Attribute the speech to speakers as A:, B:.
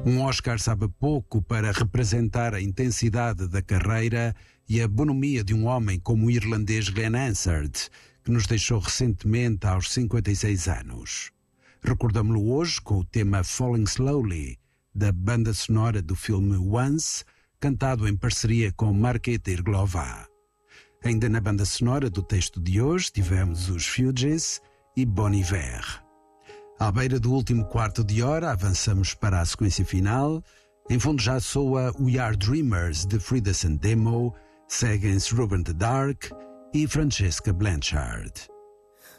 A: Um Oscar sabe pouco para representar a intensidade da carreira e a bonomia de um homem como o irlandês Glenn Hansard, que nos deixou recentemente aos 56 anos. Recordamo-lo hoje com o tema Falling Slowly, da banda sonora do filme Once, cantado em parceria com Markéta Irglová. Ainda na banda sonora do texto de hoje tivemos os Fugees e Bon Iver. À beira do último quarto de hora, avançamos para a sequência final. Em fundo já soa We Are Dreamers, de Frida Sandemo, seguem-se Ruben the Dark e Francesca Blanchard.